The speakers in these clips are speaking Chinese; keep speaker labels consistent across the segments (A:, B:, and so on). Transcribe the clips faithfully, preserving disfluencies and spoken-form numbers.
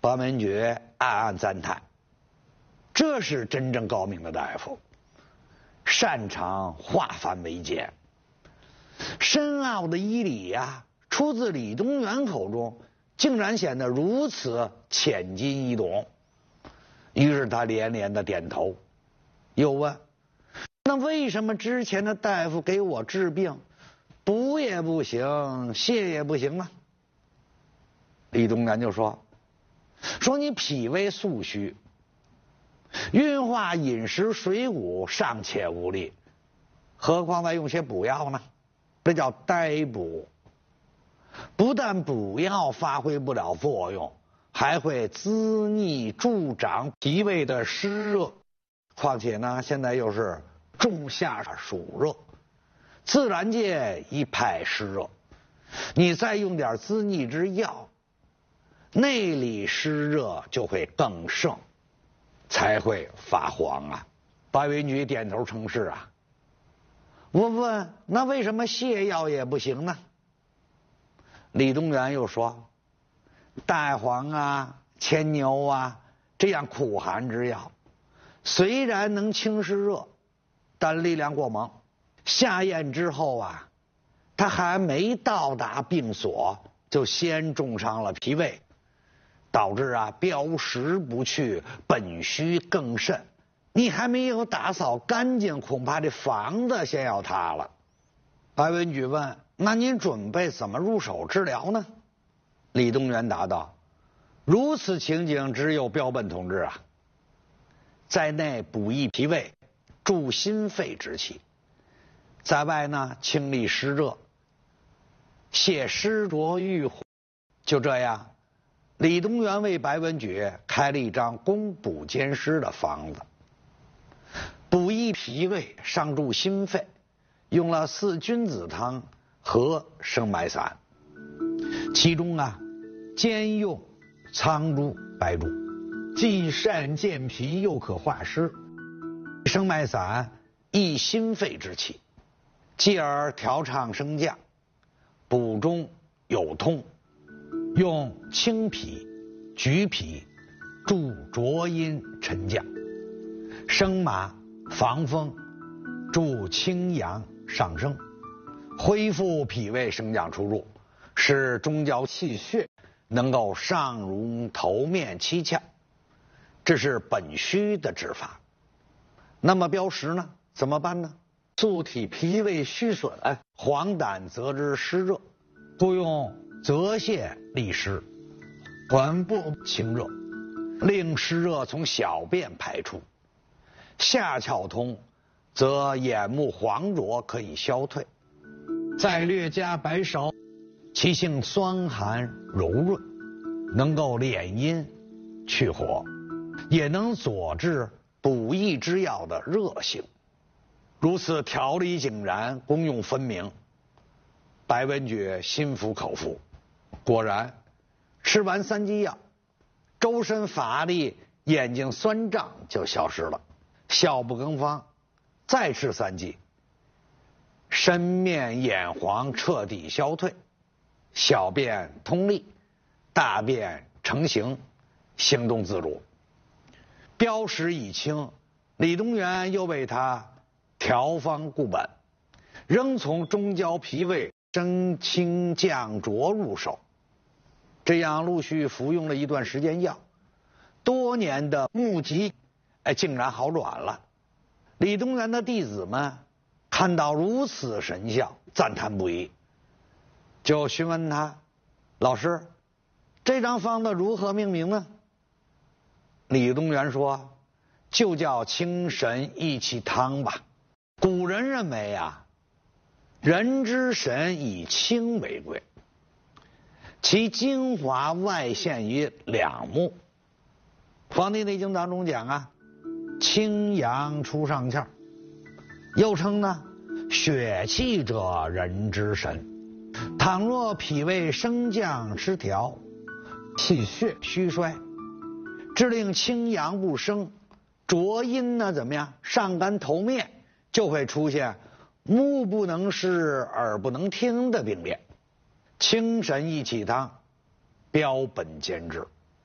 A: 白文觉暗暗赞叹，这是真正高明的大夫，擅长化繁为简。深奥的医理呀、啊，出自李东垣口中，竟然显得如此浅近易懂。于是他连连的点头，又问：那为什么之前的大夫给我治病，补也不行，泻也不行呢？李东垣就说：说你脾胃素虚，运化饮食水谷尚且无力，何况再用些补药呢？这叫呆补。不但补药发挥不了作用，还会滋腻助长脾胃的湿热。况且呢，现在又是仲夏暑热，自然界一派湿热，你再用点滋腻之药，内里湿热就会更盛，才会发黄啊。白文觉点头称是啊。我问：那为什么泻药也不行呢？李东垣又说：大黄啊、牵牛啊这样苦寒之药，虽然能清湿热，但力量过猛，下咽之后啊，它还没到达病所，就先重伤了脾胃，导致啊标实不去，本虚更甚。你还没有打扫干净，恐怕这房子先要塌了。白文举问：那您准备怎么入手治疗呢？李东垣答道：如此情景，只有标本同志啊，在内补益脾胃，助心肺之气；在外呢，清利湿热，泻湿浊郁火。就这样，李东垣为白文觉开了一张攻补兼施的方子，补益脾胃，上助心肺，用了四君子汤和生脉散，其中啊，兼用苍术、白术，既善健脾，又可化湿。生脉散益心肺之气，继而调畅升降，补中有通，用清脾、橘脾助浊阴沉降，生麻、防风助清阳上升，恢复脾胃升降出入，使中焦气血能够上荣头面七窍，这是本虚的治法。那么标实呢？怎么办呢？素体脾胃虚损，黄疸则之湿热，故用泽泻利湿，缓步清热，令湿热从小便排出。下窍通，则眼目黄浊可以消退。再略加白芍，其性酸寒柔润，能够敛阴去火，也能佐治补益之药的热性。如此条理井然，功用分明，白文觉心服口服。果然，吃完三剂药，周身乏力，眼睛酸胀就消失了。效不更方，再吃三剂，身面眼黄彻底消退，小便通利，大便成形，行动自如。标识已清，李东垣又为他调方固本，仍从中焦脾胃升清降浊入手。这样陆续服用了一段时间药，多年的痼疾哎，竟然好转了。李东垣的弟子们看到如此神效，赞叹不已，就询问他：老师，这张方子如何命名呢？李东垣说：就叫清神益气汤吧。古人认为啊，人之神以清为贵，其精华外现于两目。黄帝内经当中讲啊，清阳出上窍，又称呢血气者人之神。倘若脾胃升降失调，气血虚衰，致令清阳不升，浊阴呢怎么样上干头面，就会出现目不能视耳不能听的病变。清神益气汤标本兼治，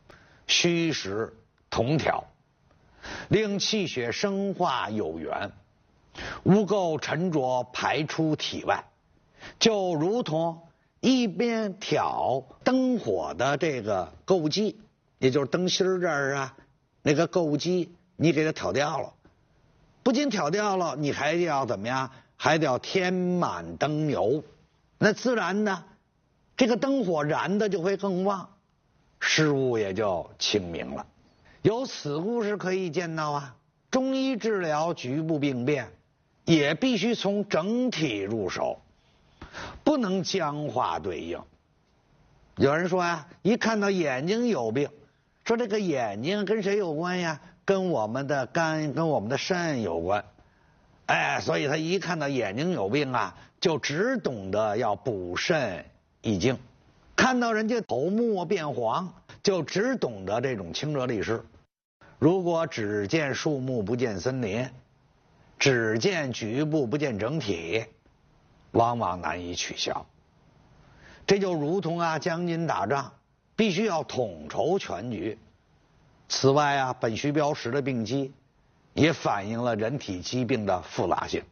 A: 虚实同调，令气血生化有源，污垢沉着排出体外，就如同一边挑灯火的这个垢基，也就是灯芯这儿啊，那个垢基你给它挑掉了，不仅挑掉了，你还要怎么样？还得要添满灯油，那自然呢，这个灯火燃的就会更旺，事物也就清明了。由此故事可以见到啊，中医治疗局部病变，也必须从整体入手，不能僵化对应。有人说啊，一看到眼睛有病，说这个眼睛跟谁有关呀？跟我们的肝、跟我们的肾有关。哎，所以他一看到眼睛有病啊，就只懂得要补肾益精；看到人家头目变黄，就只懂得这种清热利湿。如果只见树木不见森林，只见局部不见整体，往往难以取消。这就如同啊，将军打仗必须要统筹全局。此外啊，本须标识的病机也反映了人体疾病的复杂性。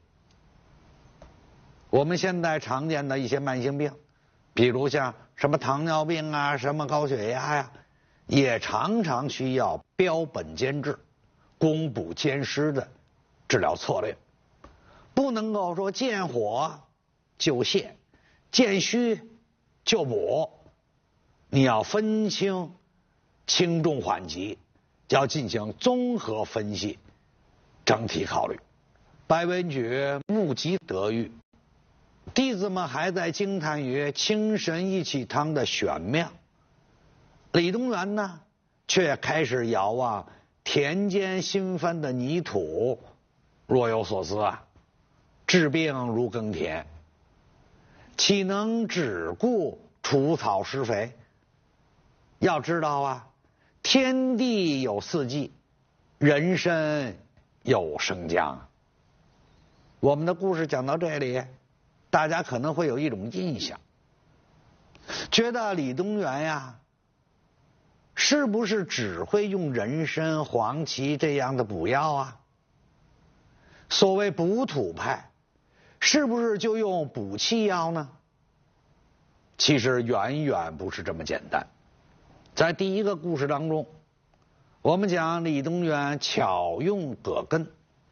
A: 我们现在常见的一些慢性病，比如像什么糖尿病啊，什么高血压呀，也常常需要标本兼治、攻补兼施的治疗策略，不能够说见火就泻，见虚就补，你要分清轻重缓急，要进行综合分析，整体考虑。白文举目疾得愈，弟子们还在惊叹于清神益气汤的玄妙，李东垣呢，却开始遥望田间新翻的泥土，若有所思啊。治病如耕田，岂能只顾除草施肥？要知道啊，天地有四季，人参有生姜。我们的故事讲到这里，大家可能会有一种印象，觉得李东垣呀，是不是只会用人参、黄芪这样的补药啊？所谓补土派，是不是就用补气药呢？其实远远不是这么简单。在第一个故事当中，我们讲李东垣巧用葛根，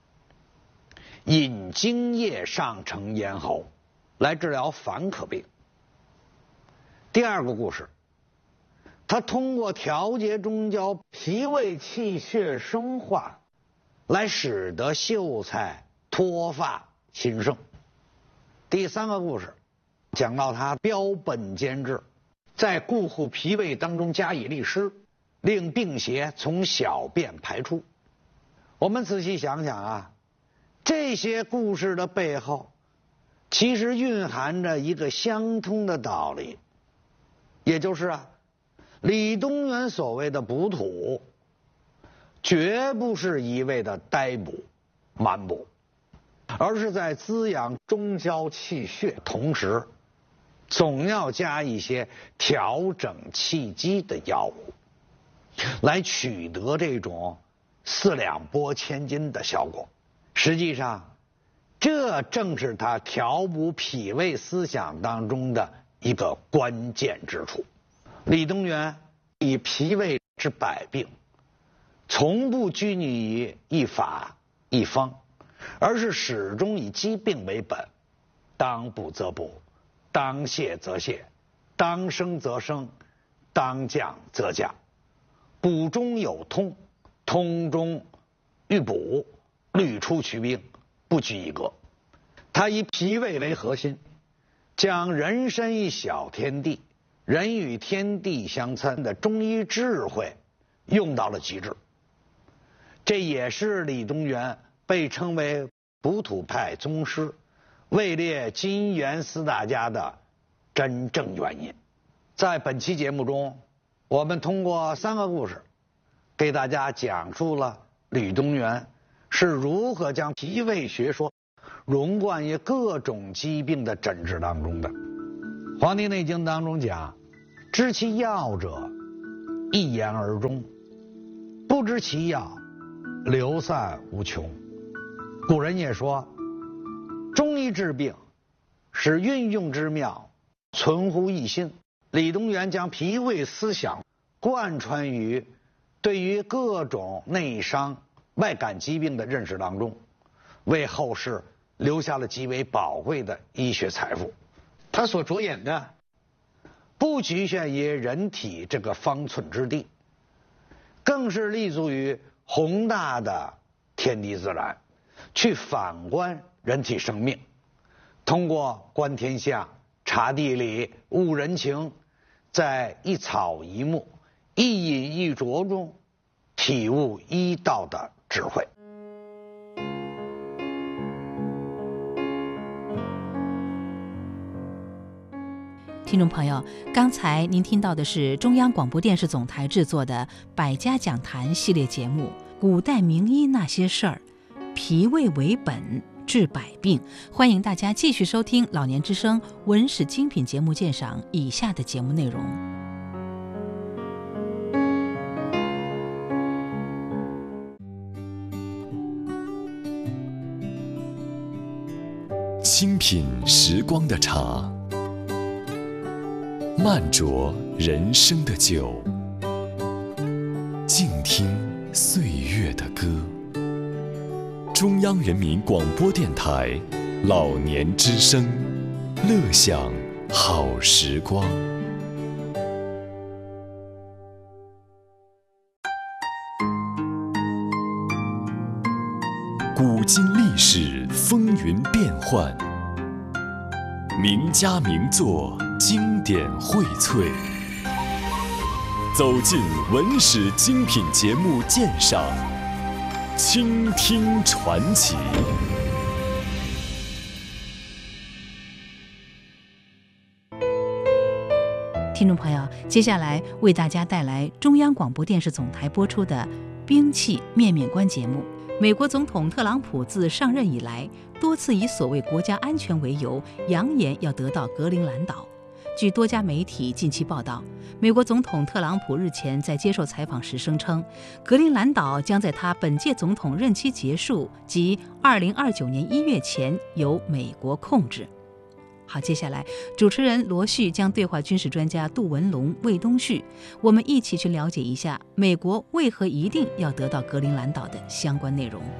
A: 引精液上承咽喉，来治疗烦渴病。第二个故事，他通过调节中焦脾胃气血生化，来使得秀才脱发兴盛。第三个故事讲到他标本兼治，在固护脾胃当中加以利湿，令病邪从小便排出。我们仔细想想啊，这些故事的背后其实蕴含着一个相通的道理，也就是啊，李东垣所谓的补土，绝不是一味的呆补、蛮补，而是在滋养中焦气血同时，总要加一些调整气机的药物，来取得这种四两拨千斤的效果。实际上，这正是他调补脾胃思想当中的一个关键之处。李东垣以脾胃治百病，从不拘泥于一法一方，而是始终以疾病为本，当补则补，当泻则泻，当升则升，当降则降，补中有通，通中欲补，滤出祛病，不拘一格。他以脾胃为核心，将人参一小天地，人与天地相参的中医智慧用到了极致。这也是李东垣被称为补土派宗师，位列金元四大家的真正原因。在本期节目中，我们通过三个故事给大家讲述了李东垣是如何将脾胃学说融贯于各种疾病的诊治当中的。《黄帝内经》当中讲，知其要者，一言而终。 不知其要，流散无穷。古人也说，中医治病是运用之妙，存乎一心。李东垣将脾胃思想贯穿于对于各种内伤、外感疾病的认识当中，为后世留下了极为宝贵的医学财富。他所着眼的不局限于人体这个方寸之地，更是立足于宏大的天地自然，去反观人体生命，通过观天下、察地理、悟人情，在一草一木、一饮一啄中体悟医道的智慧。
B: 听众朋友，刚才您听到的是中央广播电视总台制作的《百家讲坛》系列节目《古代名医那些事儿》，脾胃为本，治百病。欢迎大家继续收听老年之声文史精品节目鉴赏以下的节目内容。
C: 清品时光的茶，慢酌人生的酒，静听岁月的歌。中央人民广播电台老年之声，乐享好时光。古今历史风云变幻，名家名作经典荟萃，走进文史精品节目鉴赏，倾听传奇。
B: 听众朋友，接下来为大家带来中央广播电视总台播出的《兵器面面观》节目。美国总统特朗普自上任以来，多次以所谓国家安全为由，扬言要得到格陵兰岛。据多家媒体近期报道，美国总统特朗普日前在接受采访时声称，格陵兰岛将在他本届总统任期结束及二零二九年一月前由美国控制。好，接下来主持人罗旭将对话军事专家杜文龙、魏东旭，我们一起去了解一下美国为何一定要得到格陵兰岛的相关内容。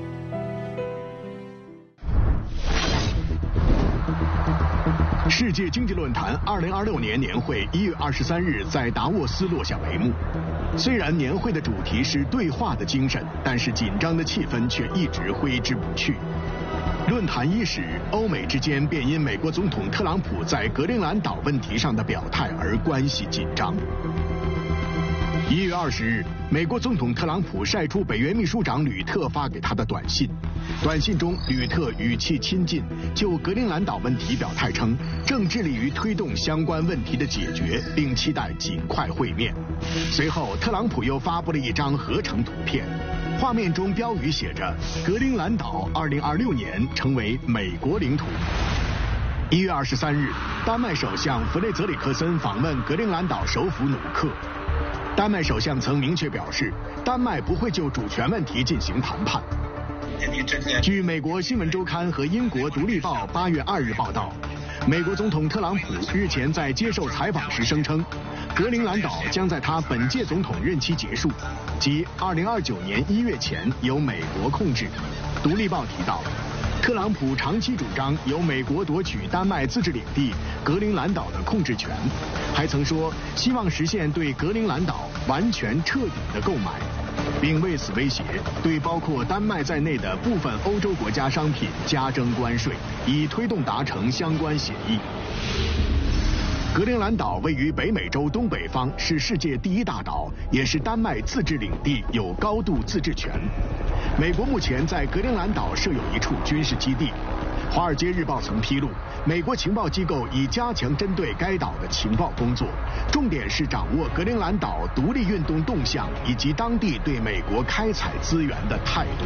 D: 世界经济论坛二零二六年年会一月二十三日在达沃斯落下帷幕。虽然年会的主题是对话的精神，但是紧张的气氛却一直挥之不去。论坛伊始，欧美之间便因美国总统特朗普在格陵兰岛问题上的表态而关系紧张。一月二十日，美国总统特朗普晒出北约秘书长吕特发给他的短信。短信中，吕特语气亲近，就格陵兰岛问题表态称，正致力于推动相关问题的解决，并期待尽快会面。随后，特朗普又发布了一张合成图片，画面中标语写着“格陵兰岛二零二六年成为美国领土”。一月二十三日，丹麦首相弗雷泽里克森访问格陵兰岛首府努克。丹麦首相曾明确表示，丹麦不会就主权问题进行谈判。据美国新闻周刊和英国独立报八月二日报道，美国总统特朗普日前在接受采访时声称，格陵兰岛将在他本届总统任期结束，即二零二九年一月前由美国控制。独立报提到，特朗普长期主张由美国夺取丹麦自治领地格陵兰岛的控制权，还曾说希望实现对格陵兰岛完全彻底的购买，并为此威胁对包括丹麦在内的部分欧洲国家商品加征关税，以推动达成相关协议。格陵兰岛位于北美洲东北方，是世界第一大岛，也是丹麦自治领地，有高度自治权。美国目前在格陵兰岛设有一处军事基地。《华尔街日报》曾披露，美国情报机构已加强针对该岛的情报工作，重点是掌握格陵兰岛独立运动动向以及当地对美国开采资源的态度。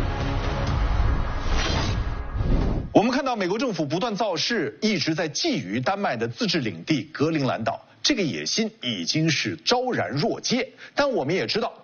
E: 我们看到美国政府不断造势，一直在觊觎丹麦的自治领地格陵兰岛，这个野心已经是昭然若揭。但我们也知道，